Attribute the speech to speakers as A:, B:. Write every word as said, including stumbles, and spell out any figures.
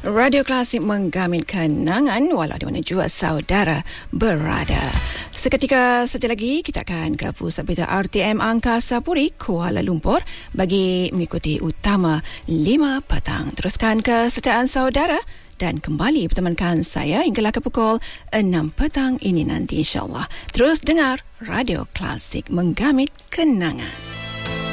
A: Radio Klasik menggamit kenangan walau di mana jua saudara berada. Seketika saja lagi kita akan ke pusat berita R T M Angkasa Puri, Kuala Lumpur bagi mengikuti utama lima petang. Teruskan kesetiaan saudara dan kembali bertemankan saya hinggalah ke pukul enam petang ini nanti insyaAllah. Terus dengar Radio Klasik menggamit kenangan.